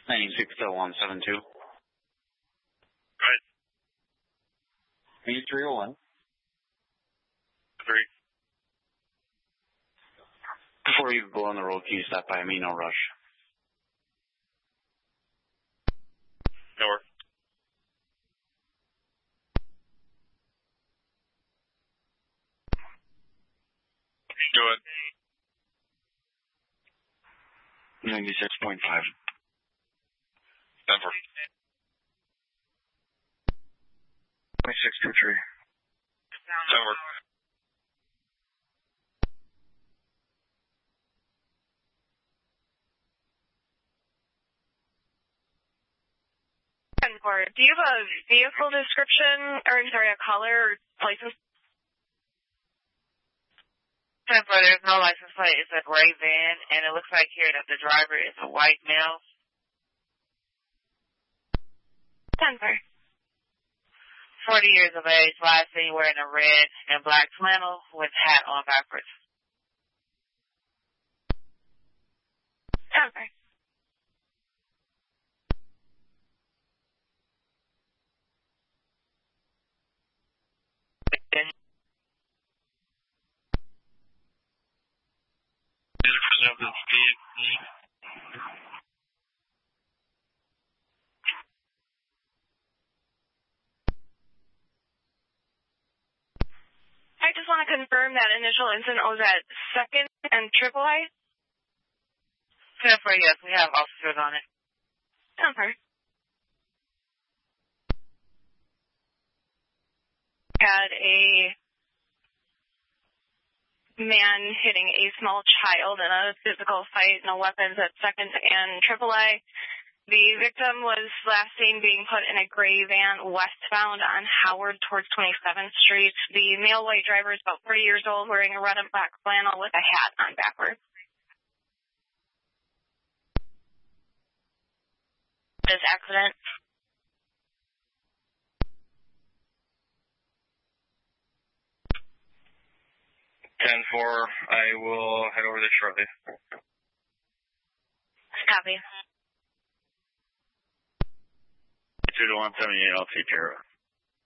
96-172. Right. B301. 3. Before you go on the road, can you stop by me? No rush. North. Do it. 96.5. Denver. 2623. Denver. Do you have a vehicle description, or I'm sorry, a color or license? 10-4, there's no license plate. It's a gray van, and it looks like here that the driver is a white male. 10-4. 40 years of age, last seen wearing a red and black flannel with hat on backwards. 10-4. I just want to confirm that initial incident was at 2nd and AAA. 10-4, yes, we have officers on it. 10-4. Had a man hitting a small child in a physical fight, no weapons at 2nd and AAA. The victim was last seen being put in a gray van westbound on Howard towards 27th Street. The male white driver is about 40 years old, wearing a red and black flannel with a hat on backwards. This accident. I will head over there shortly. Copy. 2-178, I'll take care of it.